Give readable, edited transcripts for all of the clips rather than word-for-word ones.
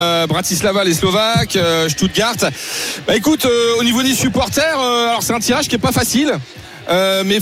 Bratislava, les Slovaques, Stuttgart. Bah écoute, au niveau des supporters, alors c'est un tirage qui est pas facile. Mais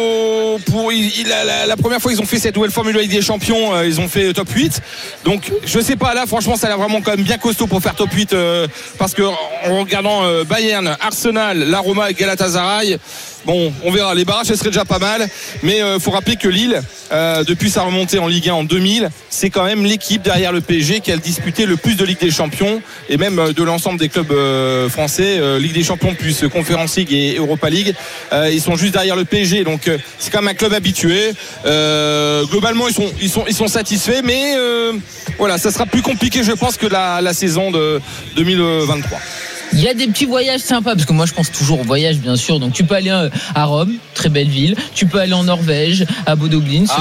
la première fois ils ont fait cette nouvelle formule Ligue des Champions, ils ont fait top 8. Donc je sais pas, là franchement ça a l'air vraiment quand même bien costaud pour faire top 8, parce que en regardant Bayern, Arsenal, la Roma et Galatasaray, bon on verra, les barrages ce serait déjà pas mal. Mais faut rappeler que Lille, depuis sa remontée en Ligue 1 en 2000, c'est quand même l'équipe derrière le PSG qui a disputé le plus de Ligue des Champions, et même de l'ensemble des clubs français, Ligue des Champions plus Conference League et Europa League, ils sont juste derrière le PSG, donc c'est quand même un club habitué. Globalement ils sont satisfaits, mais voilà, ça sera plus compliqué je pense que la saison de 2023. Il y a des petits voyages sympas, parce que moi je pense toujours au voyage bien sûr. Donc tu peux aller à Rome, très belle ville. Tu peux aller en Norvège, à Bodø Glimt.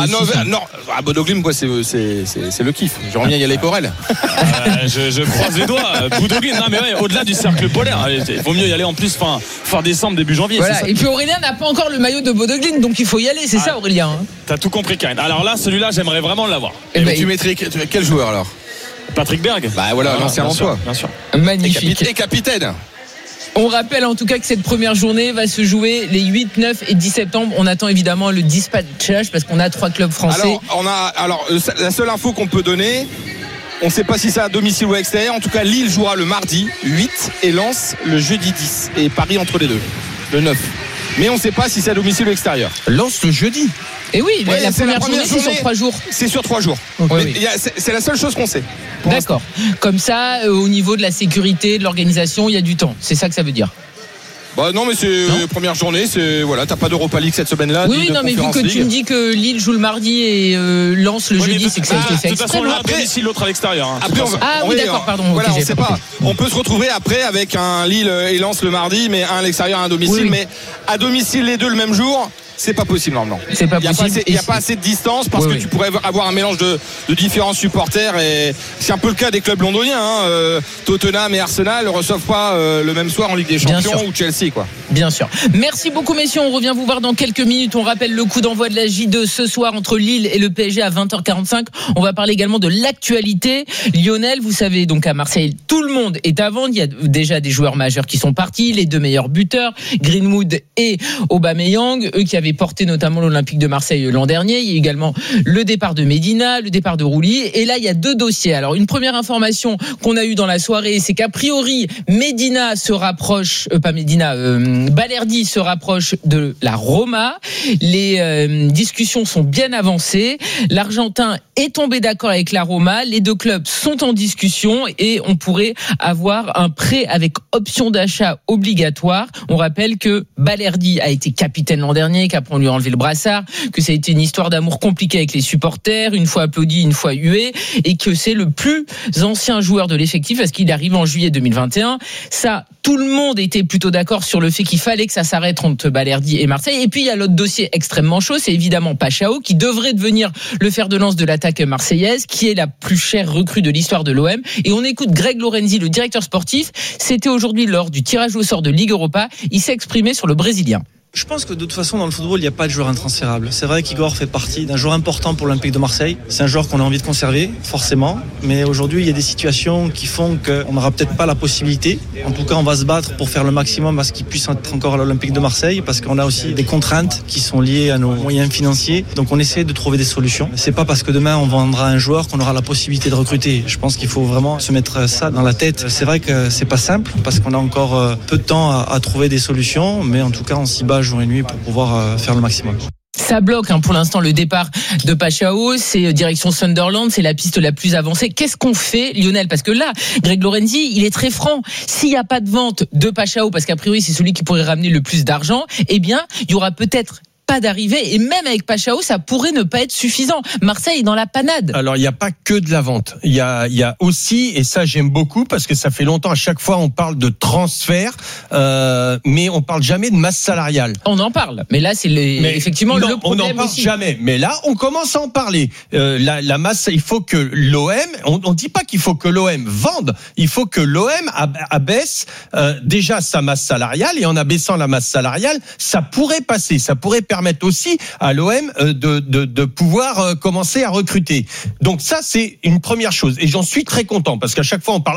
À Bodø Glimt quoi, c'est le kiff. J'aimerais bien y aller pour elle. Je croise les doigts. Bodø Glimt, non mais ouais, au-delà du cercle polaire, il vaut mieux y aller en plus fin décembre, début janvier. Voilà. Et puis Aurélien n'a pas encore le maillot de Bodø Glimt, donc il faut y aller, c'est ça Aurélien. T'as tout compris Karine. Alors là, celui-là, j'aimerais vraiment l'avoir. Et tu mettrais quel joueur alors? Patrick Berg. Bah voilà, l'ancien Lensois. Bien sûr. Magnifique. Et capitaine. On rappelle en tout cas que cette première journée va se jouer les 8, 9 et 10 septembre. On attend évidemment le dispatchage parce qu'on a 3 clubs français. Alors la seule info qu'on peut donner, on ne sait pas si c'est à domicile ou à extérieur. En tout cas, Lille jouera le mardi 8 et Lens le jeudi 10. Et Paris entre les deux, le 9. Mais on ne sait pas si c'est à domicile ou extérieur. Lens le jeudi. Et oui, la première journée, c'est sur 3 jours. C'est sur 3 jours. Oui. C'est la seule chose qu'on sait. D'accord. Comme ça, au niveau de la sécurité, de l'organisation, il y a du temps. C'est ça que ça veut dire. Bah non, mais c'est la première journée. T'as pas d'Europa League cette semaine-là. Oui, non, mais vu que tu me dis que Lille joue le mardi et Lens le jeudi, c'est que ça a été fait. De toute façon, l'un à domicile, l'autre à l'extérieur. Oui, d'accord, pardon. Voilà, on sait pas. On peut se retrouver après avec un Lille et Lens le mardi, mais un à l'extérieur, un à domicile. Oui. Mais à domicile les deux le même jour, c'est pas possible normalement. C'est pas possible. Il n'y a pas assez de distance parce que tu pourrais avoir un mélange de différents supporters, et c'est un peu le cas des clubs londoniens. Tottenham et Arsenal ne reçoivent pas le même soir en Ligue des Champions ou Chelsea quoi. Bien sûr. Merci beaucoup messieurs, on revient vous voir dans quelques minutes. On rappelle le coup d'envoi de la J2 ce soir entre Lille et le PSG à 20h45. On va parler également de l'actualité. Lionel, vous savez donc à Marseille, tout le monde est à vendre. Il y a déjà des joueurs majeurs qui sont partis, les 2 meilleurs buteurs, Greenwood et Aubameyang, eux qui avaient porté notamment l'Olympique de Marseille l'an dernier. Il y a également le départ de Medina, le départ de Rouli, et là il y a 2 dossiers. Alors une première information qu'on a eue dans la soirée, c'est qu'a priori Medina se rapproche, Balerdi se rapproche de la Roma. Les discussions sont bien avancées. L'Argentin est tombé d'accord avec la Roma. Les 2 clubs sont en discussion et on pourrait avoir un prêt avec option d'achat obligatoire. On rappelle que Balerdi a été capitaine l'an dernier, qu'après on lui a enlevé le brassard, que ça a été une histoire d'amour compliquée avec les supporters, une fois applaudi, une fois hué, et que c'est le plus ancien joueur de l'effectif parce qu'il arrive en juillet 2021. Ça, tout le monde était plutôt d'accord sur le fait qu'il fallait que ça s'arrête entre Balerdi et Marseille. Et puis il y a l'autre dossier extrêmement chaud, c'est évidemment Pachao qui devrait devenir le fer de lance de l'attaque marseillaise, qui est la plus chère recrue de l'histoire de l'OM. Et on écoute Greg Lorenzi, le directeur sportif. C'était aujourd'hui lors du tirage au sort de Ligue Europa. Il s'est exprimé sur le Brésilien. Je pense que de toute façon dans le football il n'y a pas de joueur intransférable. C'est vrai qu'Igor fait partie d'un joueur important pour l'Olympique de Marseille. C'est un joueur qu'on a envie de conserver forcément, mais aujourd'hui il y a des situations qui font qu'on n'aura peut-être pas la possibilité. En tout cas on va se battre pour faire le maximum à ce qu'il puisse être encore à l'Olympique de Marseille, parce qu'on a aussi des contraintes qui sont liées à nos moyens financiers. Donc on essaie de trouver des solutions. C'est pas parce que demain on vendra un joueur qu'on aura la possibilité de recruter. Je pense qu'il faut vraiment se mettre ça dans la tête. C'est vrai que c'est pas simple parce qu'on a encore peu de temps à trouver des solutions, mais en tout cas on s'y bat jour et nuit pour pouvoir faire le maximum. Ça bloque pour l'instant le départ de Pachao, c'est direction Sunderland, c'est la piste la plus avancée. Qu'est-ce qu'on fait, Lionel? Parce que là, Greg Lorenzi, il est très franc. S'il n'y a pas de vente de Pachao, parce qu'a priori c'est celui qui pourrait ramener le plus d'argent, eh bien, il y aura peut-être pas d'arrivée, et même avec Pachao ça pourrait ne pas être suffisant. Marseille est dans la panade. Alors il n'y a pas que de la vente, il y a aussi, et ça j'aime beaucoup parce que ça fait longtemps, à chaque fois on parle de transfert, mais on parle jamais de masse salariale. On en parle, mais là c'est effectivement le problème. On n'en parle aussi. Jamais, mais là on commence à en parler. La masse, il faut que l'OM, on dit pas qu'il faut que l'OM vende, il faut que l'OM abaisse déjà sa masse salariale, et en abaissant la masse salariale ça pourrait passer, ça pourrait permettre permettre aussi à l'OM de pouvoir commencer à recruter. Donc ça, c'est une première chose. Et j'en suis très content parce qu'à chaque fois, on parle